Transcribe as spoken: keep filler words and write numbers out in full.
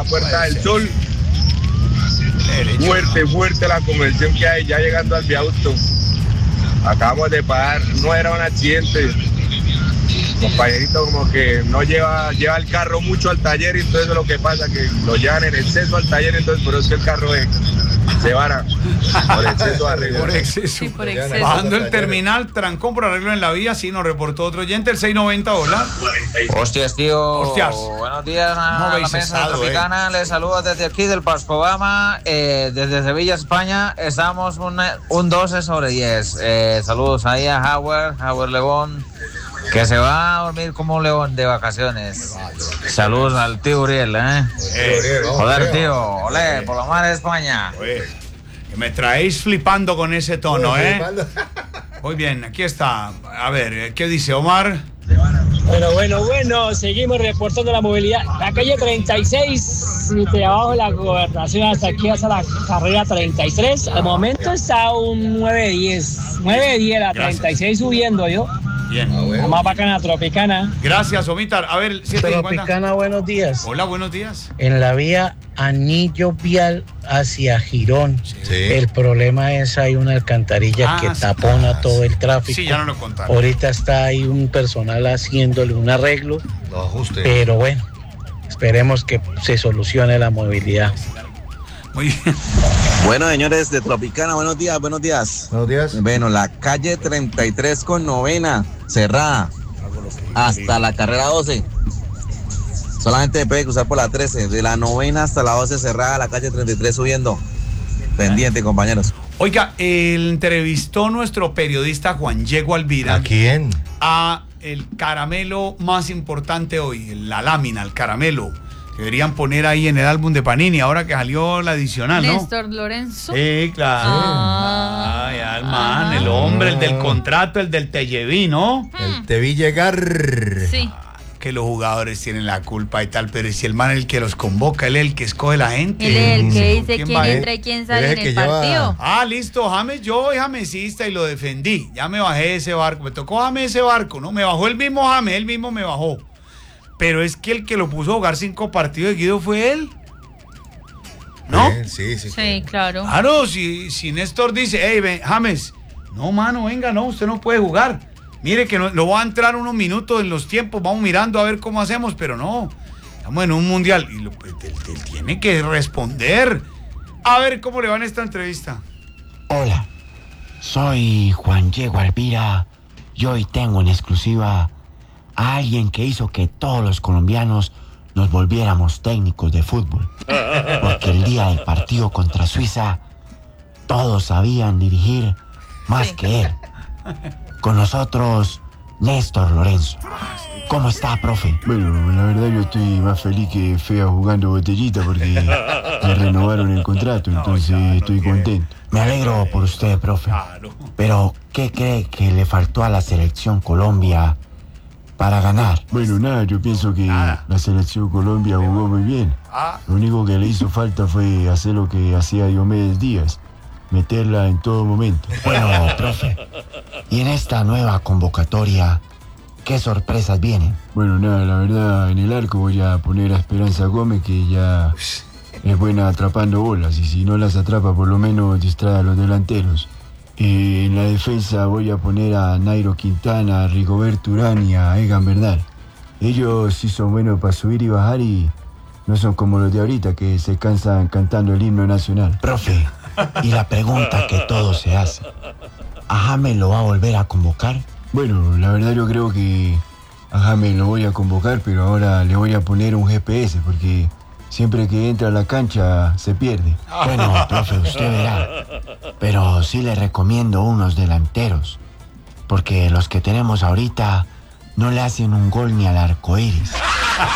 Puerta del Sol. Fuerte, fuerte la convención que hay, ya llegando al viaducto. Acabamos de pagar, no era un accidente. Compañerito como que no lleva, lleva el carro mucho al taller y entonces lo que pasa que lo llevan en exceso al taller, entonces por eso es que el carro es, se vara por exceso de arreglo. Por exceso. Sí, por exceso. Bajando el terminal, trancón por arreglo en la vía, sí nos reportó otro oyente, el seiscientos noventa, hola. Hostias, tío. Hostias. Buenos días a No la veis mesa estado, tropicana. Les saludo desde aquí del Pascobama, eh, desde Sevilla, España. Estamos un, un doce sobre diez. Eh, saludos ahí a Howard, Howard León, que se va a dormir como un león de vacaciones. Saludos al tío Uriel, ¿eh? Eh, Joder, tío. Olé, por la madre de España. Oye, que me traéis flipando con ese tono, ¿eh? Muy bien, aquí está. A ver, ¿qué dice Omar? Bueno, bueno, bueno, seguimos reportando la movilidad. La calle treinta y seis, de abajo de la gobernación hasta aquí, hasta la carrera treinta y tres. Al momento está un nueve diez. nueve diez, la treinta y seis subiendo, ¿yo? Bien. Ah, bueno. La más bacana, Tropicana. Gracias, Omitar. A ver, siete cincuenta. Tropicana, buenos días. Hola, buenos días. En la vía Anillo Vial hacia Girón. Sí. El problema es hay una alcantarilla Ah, que sí. tapona Ah, todo sí. el tráfico. Sí, ya no lo contaron. Ahorita está ahí un personal haciéndole un arreglo. No ajuste. Pero bueno, esperemos que se solucione la movilidad. Muy bien. Bueno, señores de Tropicana, buenos días, buenos días. Buenos días. Bueno, la calle treinta y tres con novena, cerrada, hasta la carrera doce. Solamente puede cruzar por la trece, de la novena hasta la doce cerrada, la calle treinta y tres subiendo. Pendiente, compañeros. Oiga, el entrevistó nuestro periodista Juan Diego Alvira. ¿A quién? A el caramelo más importante hoy, la lámina, el caramelo. Deberían poner ahí en el álbum de Panini, ahora que salió la adicional, ¿no? Néstor Lorenzo. Sí, claro. Ah. Ay, al man, el hombre, el del contrato, el del te lleví, ¿no? El te vi llegar. Sí. Que los jugadores tienen la culpa y tal, pero si el man es el que los convoca, él es el que escoge la gente. Él es el que ¿Con dice quién va? entra y quién sale Él es en el el que lleva- partido. Ah, listo, James, yo soy jamesista y lo defendí. Ya me bajé de ese barco, me tocó James ese barco, ¿no? Me bajó el mismo James, él mismo me bajó. Pero es que el que lo puso a jugar cinco partidos seguidos fue él. ¿No? Sí, sí, sí. Sí, claro. Claro, si, si Néstor dice, hey, ven, James, no, mano, venga, no, usted no puede jugar. Mire que no, lo va a entrar unos minutos en los tiempos, vamos mirando a ver cómo hacemos, pero no, estamos en un mundial y lo, él, él tiene que responder. A ver cómo le va en esta entrevista. Hola, soy Juan Diego Alvira y hoy tengo en exclusiva a alguien que hizo que todos los colombianos nos volviéramos técnicos de fútbol. Porque el día del partido contra Suiza, todos sabían dirigir más Sí. que él. Con nosotros, Néstor Lorenzo. ¿Cómo está, profe? Bueno, la verdad yo estoy más feliz que fea jugando botellita porque me renovaron el contrato, entonces estoy contento. Me alegro por usted, profe. Claro. Pero, ¿qué cree que le faltó a la selección Colombia para ganar? Bueno, nada, yo pienso que Nada. la selección Colombia jugó muy bien. Ah, Lo único que le hizo falta fue hacer lo que hacía Diomedes Díaz, meterla en todo momento. Bueno, profe, y en esta nueva convocatoria, ¿qué sorpresas vienen? Bueno, nada, la verdad, en el arco voy a poner a Esperanza Gómez, que ya es buena atrapando bolas, y si no las atrapa, por lo menos distrae a los delanteros. Eh, en la defensa voy a poner a Nairo Quintana, a Rigoberto Urán y a Egan Bernal. Ellos sí son buenos para subir y bajar y no son como los de ahorita que se cansan cantando el himno nacional. Profe, y la pregunta que todo se hace, ¿a James lo va a volver a convocar? Bueno, la verdad yo creo que a James lo voy a convocar, pero ahora le voy a poner un G P S porque siempre que entra a la cancha se pierde. Bueno, profe, usted verá, pero sí le recomiendo unos delanteros, porque los que tenemos ahorita no le hacen un gol ni al arco iris.